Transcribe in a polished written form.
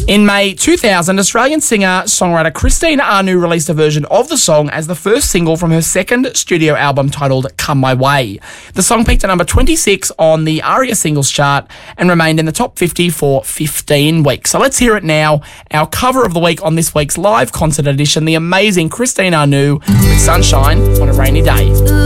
In May 2000, Australian singer-songwriter Christine Anu released a version of the song as the first single from her second studio album titled Come My Way. The song peaked at number 26 on the ARIA singles chart and remained in the top 50 for 15 weeks. So let's hear it now. Our cover of the week on this week's live concert edition, the amazing Christine Anu with Sunshine on a Rainy Day.